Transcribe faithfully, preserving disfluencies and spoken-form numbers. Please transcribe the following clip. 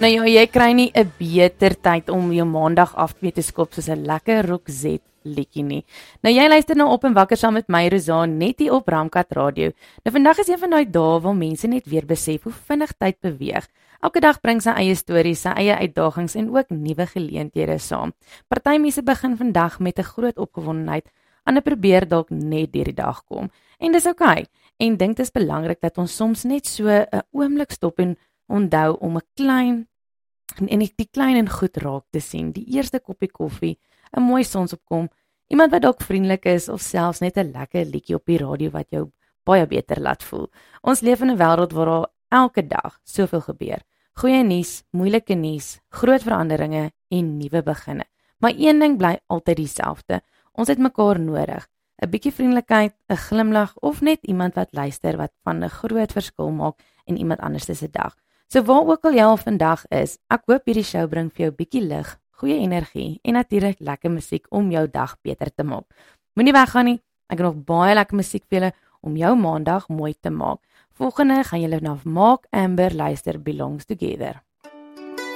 Nou ja, jy kry nie 'n beter tyd om jou maandag af mee te skop soos 'n lekker Roxette liedjie nie. Nou jy luister nou op en wakker saam met my Rozaan net hier op Ramkat Radio. Nou vandag is een van daai dae waar mense net weer besef hoe vinnig tyd beweeg. Elke dag bring sy eie stories, sy eie uitdagings en ook nuwe geleenthede saam. Party mense begin vandag met 'n groot opgewondenheid, ander probeer dalk net deur die dag kom. En dis oukei. En dink dit is belangrik dat ons soms net so 'n oomblik stop en onthou om 'n klein en, en die klein en goed raak te sien. Die eerste koppie koffie, 'n mooi sonsopkom, iemand wat dalk vriendelik is of selfs net 'n lekker liedjie op die radio wat jou baie beter laat voel. Ons leef in 'n wêreld waar daar elke dag soveel gebeur. Goeie nuus, moeilike nuus, groot veranderinge en nuwe beginne. Maar een ding bly altyd dieselfde. Ons het mekaar nodig. 'n Bietjie vriendelikheid, 'n glimlag of net iemand wat luister wat van 'n groot verskil maak in iemand anders se dag. So waar ook al jy al vandag is, ek hoop hierdie show bring vir jou 'n bietjie lig, goeie energie en natuurlik lekker musiek om jou dag beter te maak. Moenie weggaan nie. Ek het nog baie lekker musiek vir julle om jou maandag mooi te maak. Volgende gaan julle na Mark Amber luister, Belongs Together.